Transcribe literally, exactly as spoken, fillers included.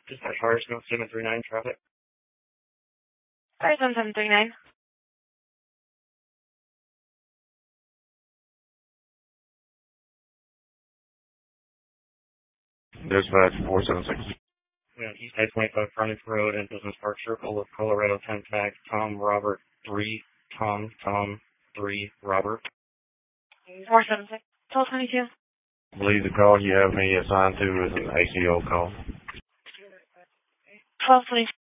Dispatch Harrisville seven three nine traffic. Harrisville seven three nine. Dispatch four seven six. We have East I twenty-five Frontage Road and Business Park Circle of Colorado ten tag Tom Robert three Tom Tom three Robert. four seven six. twelve twenty-two. I believe the call you have me assigned to is an A C O call. twelve twenty-two.